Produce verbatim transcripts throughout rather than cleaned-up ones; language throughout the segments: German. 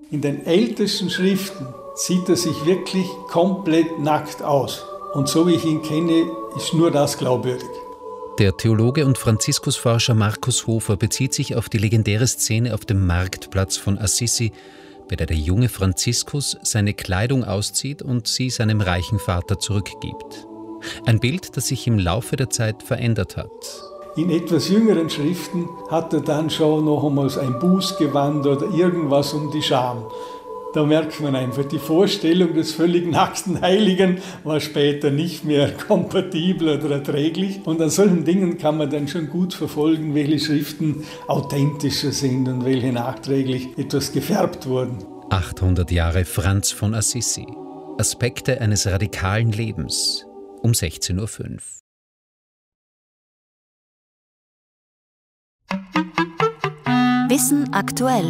In den ältesten Schriften sieht er sich wirklich komplett nackt aus. Und so wie ich ihn kenne, ist nur das glaubwürdig. Der Theologe und Franziskusforscher Markus Hofer bezieht sich auf die legendäre Szene auf dem Marktplatz von Assisi, bei der der junge Franziskus seine Kleidung auszieht und sie seinem reichen Vater zurückgibt. Ein Bild, das sich im Laufe der Zeit verändert hat. In etwas jüngeren Schriften hat er dann schon noch einmal ein Bußgewand oder irgendwas um die Scham. Da merkt man einfach, die Vorstellung des völlig nackten Heiligen war später nicht mehr kompatibel oder erträglich. Und an solchen Dingen kann man dann schon gut verfolgen, welche Schriften authentischer sind und welche nachträglich etwas gefärbt wurden. achthundert Jahre Franz von Assisi. Aspekte eines radikalen Lebens. Um sechzehn Uhr fünf. Wissen aktuell.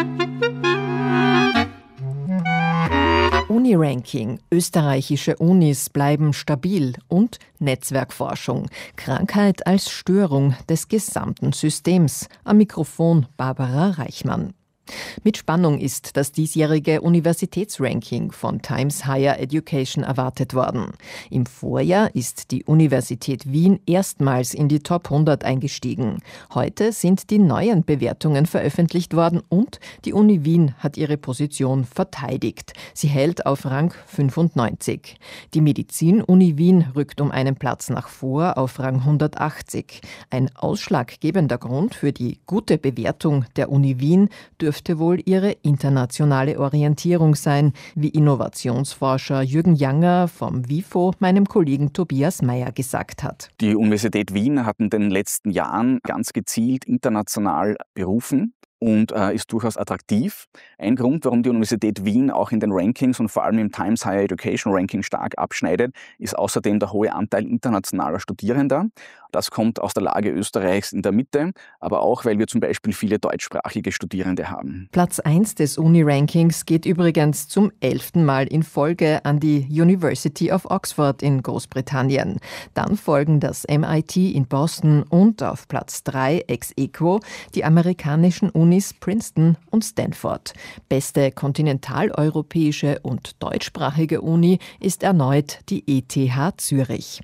Uni-Ranking. Österreichische Unis bleiben stabil und Netzwerkforschung. Krankheit als Störung des gesamten Systems. Am Mikrofon Barbara Reichmann. Mit Spannung ist das diesjährige Universitätsranking von Times Higher Education erwartet worden. Im Vorjahr ist die Universität Wien erstmals in die Top hundert eingestiegen. Heute sind die neuen Bewertungen veröffentlicht worden und die Uni Wien hat ihre Position verteidigt. Sie hält auf Rang fünfundneunzig. Die Medizin-Uni Wien rückt um einen Platz nach vor auf Rang hundertachtzig. Ein ausschlaggebender Grund für die gute Bewertung der Uni Wien dürfte dürfte wohl ihre internationale Orientierung sein, wie Innovationsforscher Jürgen Janger vom WIFO meinem Kollegen Tobias Meyer gesagt hat. Die Universität Wien hat in den letzten Jahren ganz gezielt international berufen und äh, ist durchaus attraktiv. Ein Grund, warum die Universität Wien auch in den Rankings und vor allem im Times Higher Education Ranking stark abschneidet, ist außerdem der hohe Anteil internationaler Studierender. Das kommt aus der Lage Österreichs in der Mitte, aber auch, weil wir zum Beispiel viele deutschsprachige Studierende haben. Platz eins des Uni-Rankings geht übrigens zum elften Mal in Folge an die University of Oxford in Großbritannien. Dann folgen das M I T in Boston und auf Platz drei ex aequo die amerikanischen Unis Princeton und Stanford. Beste kontinentaleuropäische und deutschsprachige Uni ist erneut die E T H Zürich.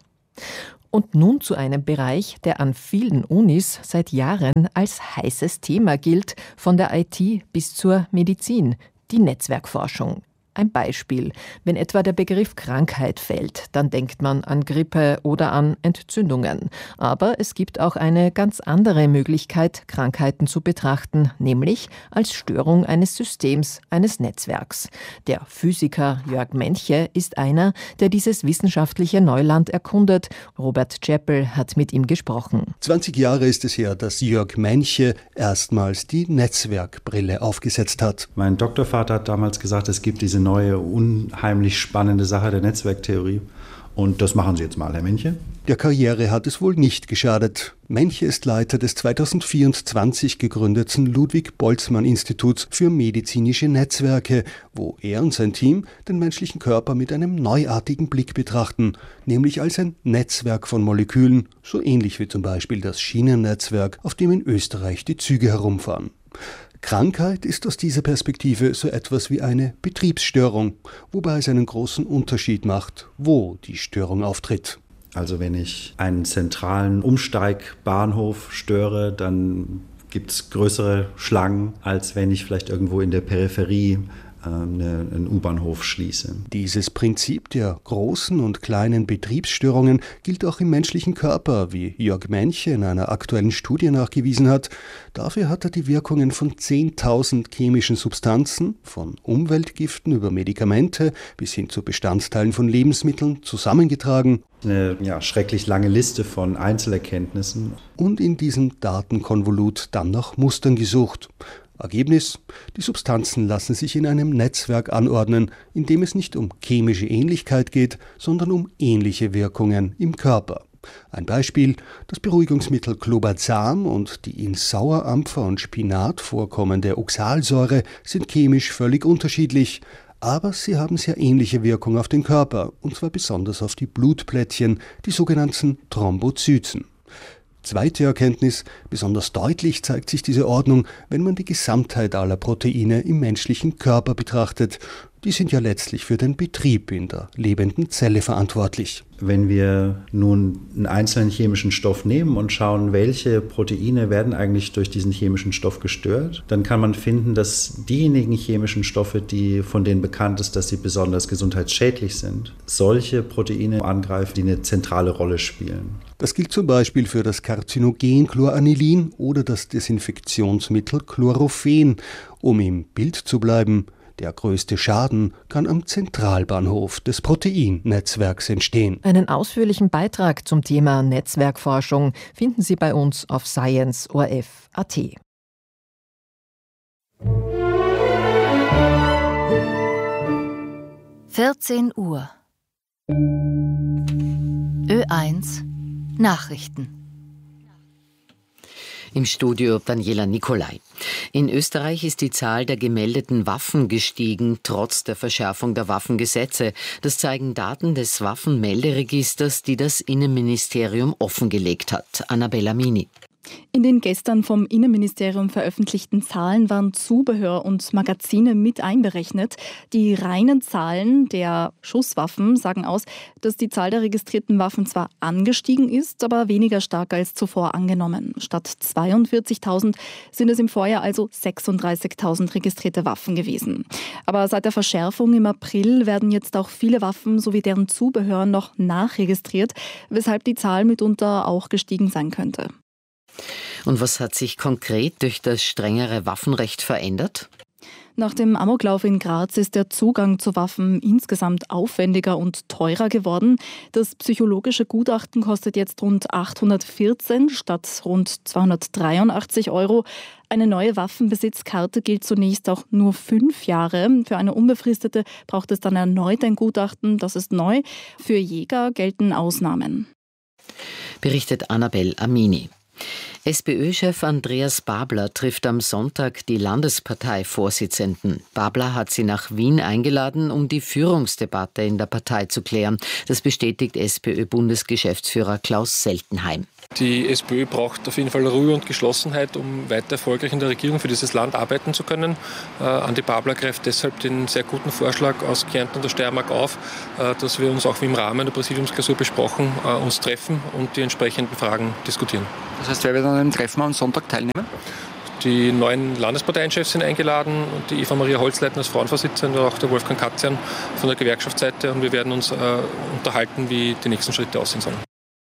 Und nun zu einem Bereich, der an vielen Unis seit Jahren als heißes Thema gilt, von der I T bis zur Medizin, die Netzwerkforschung. Ein Beispiel: Wenn etwa der Begriff Krankheit fällt, dann denkt man an Grippe oder an Entzündungen. Aber es gibt auch eine ganz andere Möglichkeit, Krankheiten zu betrachten, nämlich als Störung eines Systems, eines Netzwerks. Der Physiker Jörg Menche ist einer, der dieses wissenschaftliche Neuland erkundet. Robert Chappell hat mit ihm gesprochen. zwanzig Jahre ist es her, dass Jörg Menche erstmals die Netzwerkbrille aufgesetzt hat. Mein Doktorvater hat damals gesagt, es gibt diese neue, unheimlich spannende Sache der Netzwerktheorie. Und das machen Sie jetzt mal, Herr Menche. Der Karriere hat es wohl nicht geschadet. Menche ist Leiter des zweitausendvierundzwanzig gegründeten Ludwig-Boltzmann-Instituts für medizinische Netzwerke, wo er und sein Team den menschlichen Körper mit einem neuartigen Blick betrachten, nämlich als ein Netzwerk von Molekülen, so ähnlich wie zum Beispiel das Schienennetzwerk, auf dem in Österreich die Züge herumfahren. Krankheit ist aus dieser Perspektive so etwas wie eine Betriebsstörung, wobei es einen großen Unterschied macht, wo die Störung auftritt. Also wenn ich einen zentralen Umsteigbahnhof störe, dann gibt es größere Schlangen, als wenn ich vielleicht irgendwo in der Peripherie Eine, einen U-Bahnhof schließe. Dieses Prinzip der großen und kleinen Betriebsstörungen gilt auch im menschlichen Körper, wie Jörg Menche in einer aktuellen Studie nachgewiesen hat. Dafür hat er die Wirkungen von zehntausend chemischen Substanzen, von Umweltgiften über Medikamente bis hin zu Bestandteilen von Lebensmitteln zusammengetragen. Eine ja, schrecklich lange Liste von Einzelerkenntnissen. Und in diesem Datenkonvolut dann nach Mustern gesucht. Ergebnis: Die Substanzen lassen sich in einem Netzwerk anordnen, in dem es nicht um chemische Ähnlichkeit geht, sondern um ähnliche Wirkungen im Körper. Ein Beispiel: Das Beruhigungsmittel Clobazam und die in Sauerampfer und Spinat vorkommende Oxalsäure sind chemisch völlig unterschiedlich, aber sie haben sehr ähnliche Wirkung auf den Körper, und zwar besonders auf die Blutplättchen, die sogenannten Thrombozyten. Zweite Erkenntnis: Besonders deutlich zeigt sich diese Ordnung, wenn man die Gesamtheit aller Proteine im menschlichen Körper betrachtet. Die sind ja letztlich für den Betrieb in der lebenden Zelle verantwortlich. Wenn wir nun einen einzelnen chemischen Stoff nehmen und schauen, welche Proteine werden eigentlich durch diesen chemischen Stoff gestört, dann kann man finden, dass diejenigen chemischen Stoffe, die von denen bekannt ist, dass sie besonders gesundheitsschädlich sind, solche Proteine angreifen, die eine zentrale Rolle spielen. Das gilt zum Beispiel für das Karzinogen Chloranilin oder das Desinfektionsmittel Chlorophen. Um im Bild zu bleiben: Der größte Schaden kann am Zentralbahnhof des Proteinnetzwerks entstehen. Einen ausführlichen Beitrag zum Thema Netzwerkforschung finden Sie bei uns auf science punkt o r f punkt a t. vierzehn Uhr. Ö eins Nachrichten. Im Studio Daniela Nicolai. In Österreich ist die Zahl der gemeldeten Waffen gestiegen, trotz der Verschärfung der Waffengesetze. Das zeigen Daten des Waffenmelderegisters, die das Innenministerium offengelegt hat. Annabella Mini. In den gestern vom Innenministerium veröffentlichten Zahlen waren Zubehör und Magazine mit einberechnet. Die reinen Zahlen der Schusswaffen sagen aus, dass die Zahl der registrierten Waffen zwar angestiegen ist, aber weniger stark als zuvor angenommen. Statt zweiundvierzigtausend sind es im Vorjahr also sechsunddreißigtausend registrierte Waffen gewesen. Aber seit der Verschärfung im April werden jetzt auch viele Waffen sowie deren Zubehör noch nachregistriert, weshalb die Zahl mitunter auch gestiegen sein könnte. Und was hat sich konkret durch das strengere Waffenrecht verändert? Nach dem Amoklauf in Graz ist der Zugang zu Waffen insgesamt aufwendiger und teurer geworden. Das psychologische Gutachten kostet jetzt rund achthundertvierzehn statt rund zweihundertdreiundachtzig Euro. Eine neue Waffenbesitzkarte gilt zunächst auch nur fünf Jahre. Für eine unbefristete braucht es dann erneut ein Gutachten. Das ist neu. Für Jäger gelten Ausnahmen. Berichtet Annabel Amini. SPÖ-Chef Andreas Babler trifft am Sonntag die Landesparteivorsitzenden. Babler hat sie nach Wien eingeladen, um die Führungsdebatte in der Partei zu klären. Das bestätigt SPÖ-Bundesgeschäftsführer Klaus Seltenheim. Die SPÖ braucht auf jeden Fall Ruhe und Geschlossenheit, um weiter erfolgreich in der Regierung für dieses Land arbeiten zu können. Äh, Andi Babler greift deshalb den sehr guten Vorschlag aus Kärnten und der Steiermark auf, äh, dass wir uns auch wie im Rahmen der Präsidiumsklausur besprochen, äh, uns treffen und die entsprechenden Fragen diskutieren. Das heißt, wer wird an dem Treffen am Sonntag teilnehmen? Die neuen Landesparteienchefs sind eingeladen, die Eva Maria Holzleitner als Frauenvorsitzende und auch der Wolfgang Katzian von der Gewerkschaftsseite. Und wir werden uns äh, unterhalten, wie die nächsten Schritte aussehen sollen.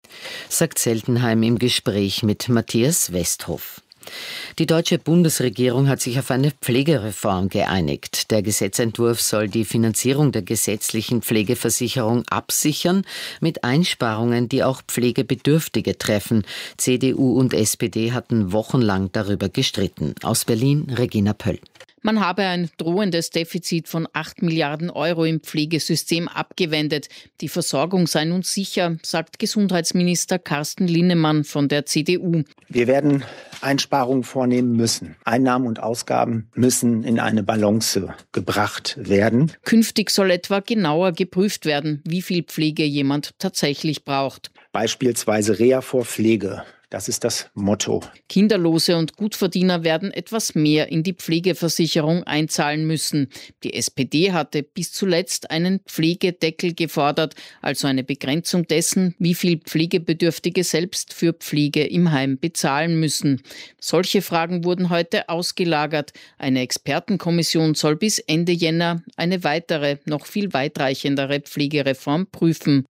Sagt Seltenheim im Gespräch mit Matthias Westhoff. Die deutsche Bundesregierung hat sich auf eine Pflegereform geeinigt. Der Gesetzentwurf soll die Finanzierung der gesetzlichen Pflegeversicherung absichern, mit Einsparungen, die auch Pflegebedürftige treffen. C D U und S P D hatten wochenlang darüber gestritten. Aus Berlin, Regina Pöll. Man habe ein drohendes Defizit von acht Milliarden Euro im Pflegesystem abgewendet. Die Versorgung sei nun sicher, sagt Gesundheitsminister Carsten Linnemann von der C D U. Wir werden Einsparungen vornehmen müssen. Einnahmen und Ausgaben müssen in eine Balance gebracht werden. Künftig soll etwa genauer geprüft werden, wie viel Pflege jemand tatsächlich braucht. Beispielsweise Reha vor Pflege. Das ist das Motto. Kinderlose und Gutverdiener werden etwas mehr in die Pflegeversicherung einzahlen müssen. Die S P D hatte bis zuletzt einen Pflegedeckel gefordert, also eine Begrenzung dessen, wie viel Pflegebedürftige selbst für Pflege im Heim bezahlen müssen. Solche Fragen wurden heute ausgelagert. Eine Expertenkommission soll bis Ende Jänner eine weitere, noch viel weitreichendere Pflegereform prüfen.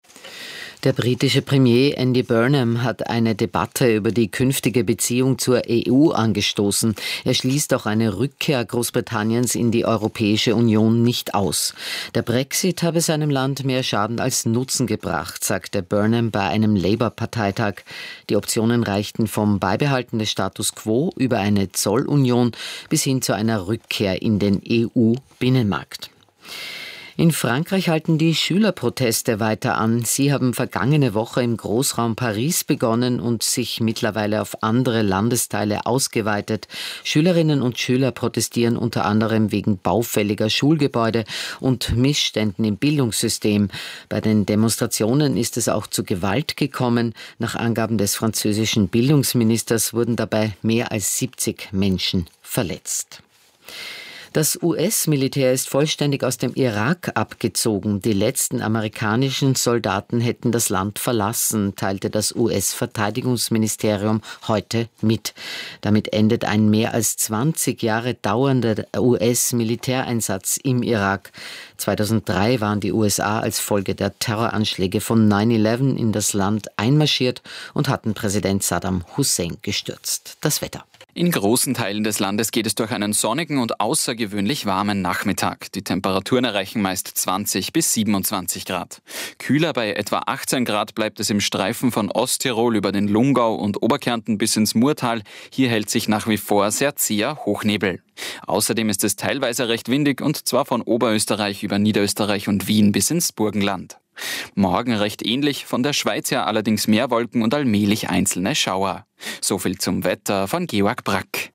Der britische Premier Andy Burnham hat eine Debatte über die künftige Beziehung zur E U angestoßen. Er schließt auch eine Rückkehr Großbritanniens in die Europäische Union nicht aus. Der Brexit habe seinem Land mehr Schaden als Nutzen gebracht, sagte Burnham bei einem Labour-Parteitag. Die Optionen reichten vom Beibehalten des Status quo über eine Zollunion bis hin zu einer Rückkehr in den E U-Binnenmarkt. In Frankreich halten die Schülerproteste weiter an. Sie haben vergangene Woche im Großraum Paris begonnen und sich mittlerweile auf andere Landesteile ausgeweitet. Schülerinnen und Schüler protestieren unter anderem wegen baufälliger Schulgebäude und Missständen im Bildungssystem. Bei den Demonstrationen ist es auch zu Gewalt gekommen. Nach Angaben des französischen Bildungsministers wurden dabei mehr als siebzig Menschen verletzt. Das U S-Militär ist vollständig aus dem Irak abgezogen. Die letzten amerikanischen Soldaten hätten das Land verlassen, teilte das U S-Verteidigungsministerium heute mit. Damit endet ein mehr als zwanzig Jahre dauernder U S-Militäreinsatz im Irak. zweitausenddrei waren die U S A als Folge der Terroranschläge von neun elf in das Land einmarschiert und hatten Präsident Saddam Hussein gestürzt. Das Wetter. In großen Teilen des Landes geht es durch einen sonnigen und außergewöhnlich warmen Nachmittag. Die Temperaturen erreichen meist zwanzig bis siebenundzwanzig Grad. Kühler bei etwa achtzehn Grad bleibt es im Streifen von Osttirol über den Lungau und Oberkärnten bis ins Murtal. Hier hält sich nach wie vor sehr zäher Hochnebel. Außerdem ist es teilweise recht windig und zwar von Oberösterreich über Niederösterreich und Wien bis ins Burgenland. Morgen recht ähnlich, von der Schweiz her allerdings mehr Wolken und allmählich einzelne Schauer. So viel zum Wetter von Georg Brack.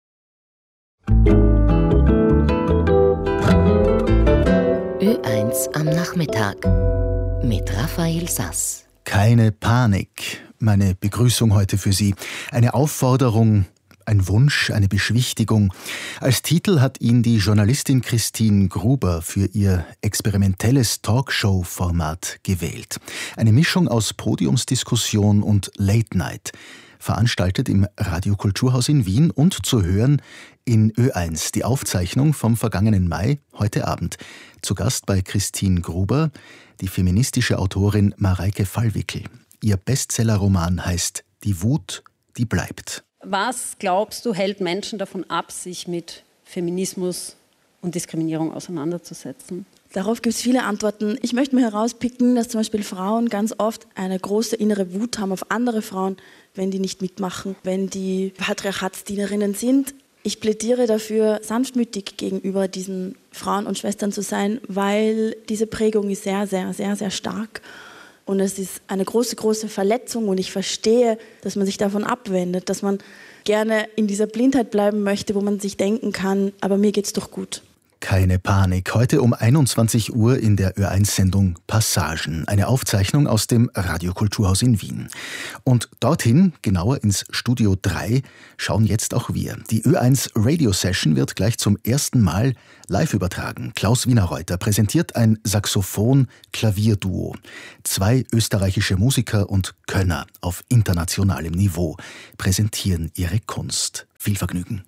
Ö eins am Nachmittag mit Raphael Sass. Keine Panik. Meine Begrüßung heute für Sie. Eine Aufforderung, ein Wunsch, eine Beschwichtigung. Als Titel hat ihn die Journalistin Christine Gruber für ihr experimentelles Talkshow-Format gewählt. Eine Mischung aus Podiumsdiskussion und Late Night. Veranstaltet im Radio Kulturhaus in Wien und zu hören in Ö eins. Die Aufzeichnung vom vergangenen Mai, heute Abend. Zu Gast bei Christine Gruber, die feministische Autorin Mareike Fallwickel. Ihr Bestsellerroman heißt Die Wut, die bleibt. Was, glaubst du, hält Menschen davon ab, sich mit Feminismus und Diskriminierung auseinanderzusetzen? Darauf gibt es viele Antworten. Ich möchte mir herauspicken, dass zum Beispiel Frauen ganz oft eine große innere Wut haben auf andere Frauen, wenn die nicht mitmachen, wenn die Patriarchatsdienerinnen sind. Ich plädiere dafür, sanftmütig gegenüber diesen Frauen und Schwestern zu sein, weil diese Prägung ist sehr, sehr, sehr, sehr stark. Und es ist eine große, große Verletzung und ich verstehe, dass man sich davon abwendet, dass man gerne in dieser Blindheit bleiben möchte, wo man sich denken kann, aber mir geht's doch gut. Keine Panik. Heute um einundzwanzig Uhr in der Ö eins Sendung Passagen. Eine Aufzeichnung aus dem Radio Kulturhaus in Wien. Und dorthin, genauer ins Studio drei, schauen jetzt auch wir. Die Ö eins Radio Session wird gleich zum ersten Mal live übertragen. Klaus Wienerreuter präsentiert ein Saxophon-Klavierduo. Zwei österreichische Musiker und Könner auf internationalem Niveau präsentieren ihre Kunst. Viel Vergnügen.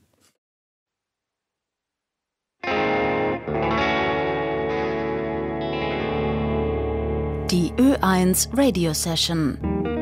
Die Ö eins Radio Session.